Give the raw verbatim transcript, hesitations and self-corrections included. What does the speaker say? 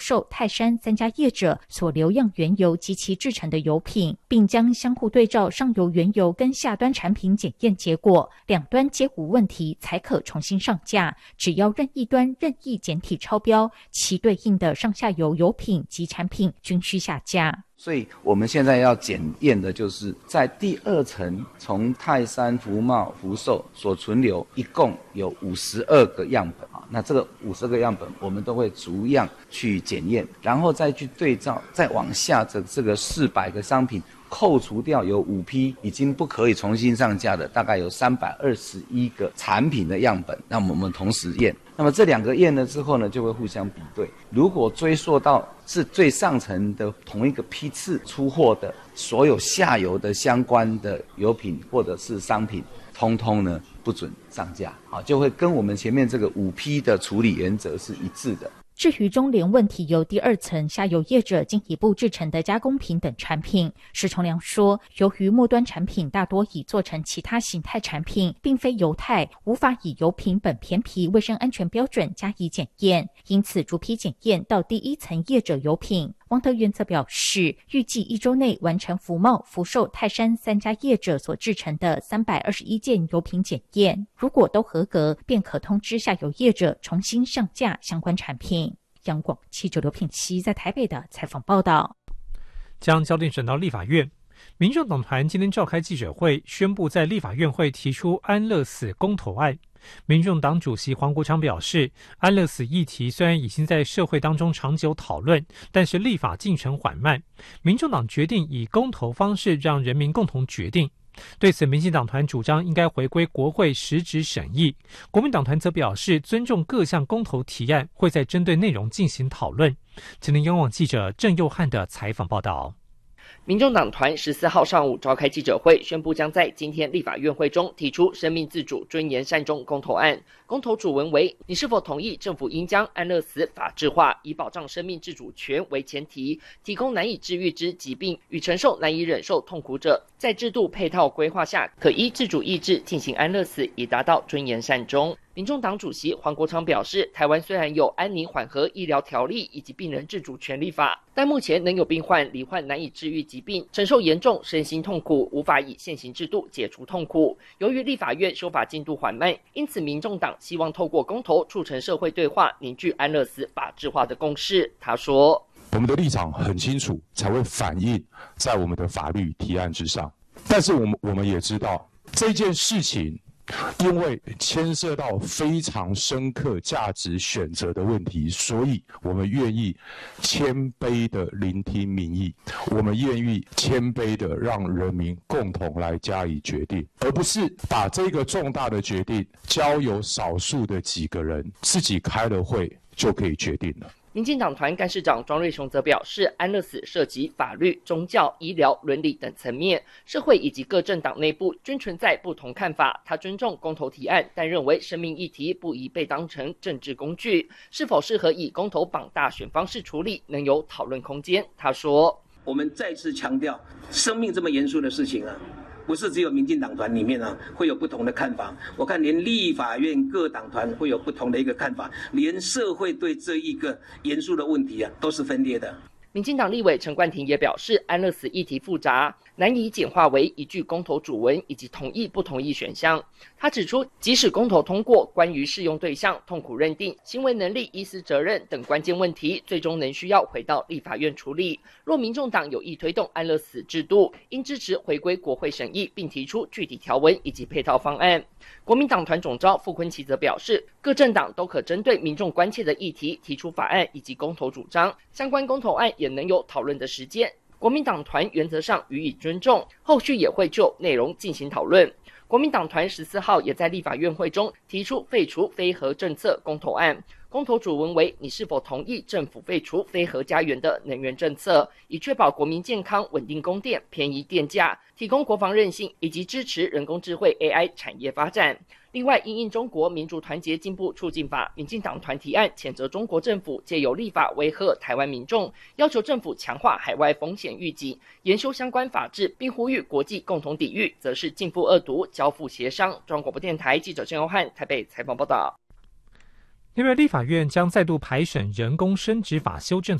寿、泰山三家业者所留样原油及其制成的油品，并将相互对照上游原油跟下端产品检验结果，两端皆无问题才可重新上架。只要任意端任意检体超标，其对应的上下游油品及产品均需下架。 所以我们现在要检验的就是在第二层，从泰山、福茂、福寿所存留，一共有五十二个样本啊。那这个五十个样本，我们都会逐样去检验，然后再去对照，再往下的这个四百个商品，扣除掉有五批已经不可以重新上架的，大概有三百二十一个产品的样本，那我们同时验。那么这两个验了之后呢，就会互相比对。如果追溯到是最上层的同一个批次出货的所有下游的相关的油品或者是商品，通通呢不准上架，好，就会跟我们前面这个五批的处理原则是一致的。 至于中联问题由第二层下游业者进一步制成的加工品等产品，施崇良说，由于末端产品大多已做成其他形态产品，并非油态，无法以油品本偏皮卫生安全标准加以检验，因此逐批检验到第一层业者油品。王德元则表示，预计一周内完成福茂、福寿、泰山三家业者所制成的三百二十一件油品检验，如果都合格，便可通知下游业者重新上架相关产品。央广记者刘品熙在台北的采访报道。 将焦点转到立法院，民众党团今天召开记者会，宣布在立法院会提出安乐死公投案。民众党主席黄国昌表示，安乐死议题虽然已经在社会当中长久讨论，但是立法进程缓慢，民众党决定以公投方式让人民共同决定。对此，民进党团主张应该回归国会实质审议，国民党团则表示尊重各项公投提案，会在针对内容进行讨论。今天央广记者郑佑汉的采访报道。 民众党团十四号上午召开记者会，宣布将在今天立法院会中提出生命自主尊严善终公投案。公投主文为：你是否同意政府应将安乐死法制化，以保障生命自主权为前提，提供难以治愈之疾病与承受难以忍受痛苦者，在制度配套规划下，可依自主意志进行安乐死，以达到尊严善终。民众党主席黄国昌表示，台湾虽然有安宁缓和医疗条例以及病人自主权利法，但目前仍有病患罹患难以治愈疾病，承受严重身心痛苦，无法以现行制度解除痛苦。由于立法院修法进度缓慢，因此民众党希望透过公投促成社会对话，凝聚安乐死法制化的共识。他说， 我们的立场很清楚，才会反映在我们的法律提案之上。但是我们我们也知道这件事情，因为牵涉到非常深刻价值选择的问题，所以我们愿意谦卑的聆听民意，我们愿意谦卑的让人民共同来加以决定，而不是把这个重大的决定交由少数的几个人自己开了会就可以决定了。 民进党团干事长庄瑞雄则表示，安乐死涉及法律、宗教、医疗、伦理等层面，社会以及各政党内部均存在不同看法。他尊重公投提案，但认为生命议题不宜被当成政治工具，是否适合以公投绑大选方式处理，能有讨论空间。他说， 我们再次强调，生命这么严肃的事情啊，不是只有民进党团里面啊会有不同的看法，我看连立法院各党团会有不同的一个看法，连社会对这一个严肃的问题啊都是分裂的。 民进党立委陈冠廷也表示，安乐死议题复杂，难以简化为一句公投主文以及同意不同意选项。他指出，即使公投通过关于适用对象、痛苦认定、行为能力、医师责任等关键问题，最终仍需要回到立法院处理。若民众党有意推动安乐死制度，应支持回归国会审议，并提出具体条文以及配套方案。国民党团总召傅昆萁则表示，各政党都可针对民众关切的议题提出法案以及公投主张，相关公投案也能有讨论的时间。国民党团原则上予以尊重，后续也会就内容进行讨论。国民党团十四号也在立法院会中提出废除非核政策公投案，公投主文为：你是否同意政府废除非核家园的能源政策，以确保国民健康、稳定供电、便宜电价，提供国防韧性，以及支持人工智慧 A I 产业发展。另外，因应中国民主团结进步促进法，民进党团提案谴责中国政府借由立法威吓台湾民众，要求政府强化海外风险预警，研修相关法制，并呼吁国际共同抵御，则是禁复恶毒，交付协商。中央广播电台记者郑佑汉台北采访报道。 另外，立法院将再度排审人工生殖法修正